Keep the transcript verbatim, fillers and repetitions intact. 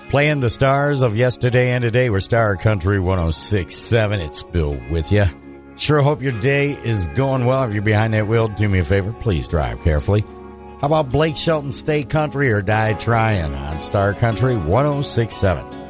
Playing the stars of yesterday and today. We're Star Country one oh six point seven. It's Bill with you. Sure hope your day is going well. If you're behind that wheel, do me a favor. Please drive carefully. How about Blake Shelton, Stay Country or Die Trying on Star Country one oh six point seven.